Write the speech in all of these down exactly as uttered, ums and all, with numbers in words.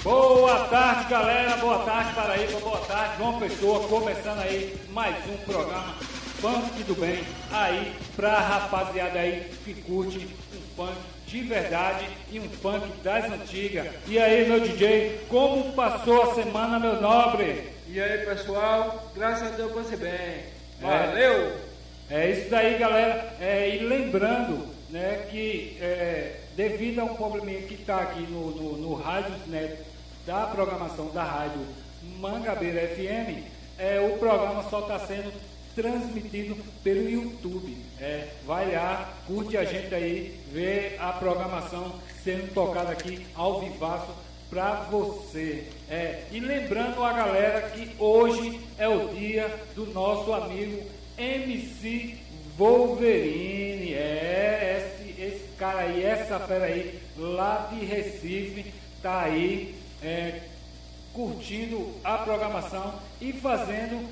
Boa tarde, galera, boa tarde, Paraíba, boa tarde, João Pessoa, começando aí mais um programa Funk do Bem, aí pra rapaziada aí que curte um funk de verdade e um funk das antigas. E aí, meu D J, como passou a semana, meu nobre? E aí, pessoal, graças a Deus passei bem, valeu! É, é isso daí, galera, é, e lembrando, né, que é, devido a um probleminha que tá aqui no, no, no rádio, né, da programação da rádio Mangabeira F M, é, o programa só está sendo transmitido pelo YouTube. É, vai lá, curte a gente aí, vê a programação sendo tocada aqui ao vivaço para você. É, e lembrando a galera que hoje é o dia do nosso amigo M C Wolverine. É, esse, esse cara aí, essa fera aí, lá de Recife, tá aí. É, curtindo a programação e fazendo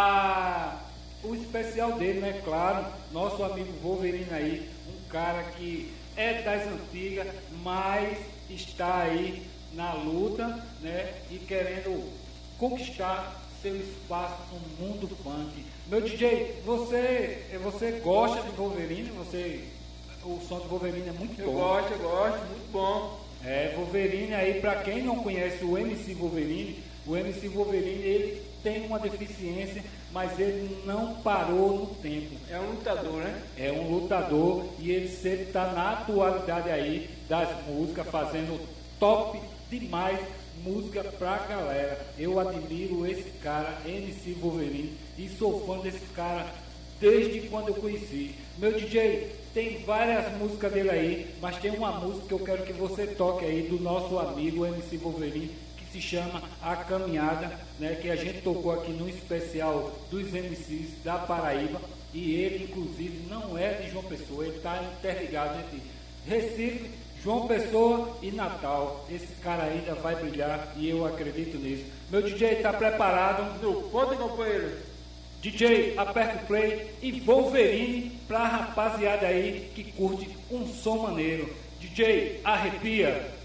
a, o especial dele, né? Claro, nosso amigo Wolverine aí, um cara que é das antigas, mas está aí na luta, né? E querendo conquistar seu espaço no mundo funk. Meu D J, você, você gosta de Wolverine? Você, o som de Wolverine é muito eu bom. Eu gosto, eu gosto, muito bom. É, Wolverine aí, pra quem não conhece o M C Wolverine, o M C Wolverine, ele tem uma deficiência, mas ele não parou no tempo. É um lutador, né? É um lutador e ele sempre está na atualidade aí das músicas, fazendo top demais música pra galera. Eu admiro esse cara, M C Wolverine, e sou fã desse cara desde quando eu conheci. Meu D J, tem várias músicas dele aí, mas tem uma música que eu quero que você toque aí do nosso amigo M C Wolverine, que se chama A Caminhada, né, que a gente tocou aqui no especial dos M Cs da Paraíba, e ele inclusive não é de João Pessoa, ele está interligado entre Recife, João Pessoa e Natal. Esse cara ainda vai brilhar e eu acredito nisso. Meu D J está preparado? No ponto, companheiro. D J, aperta o play e Wolverine pra rapaziada aí que curte um som maneiro. D J, arrepia!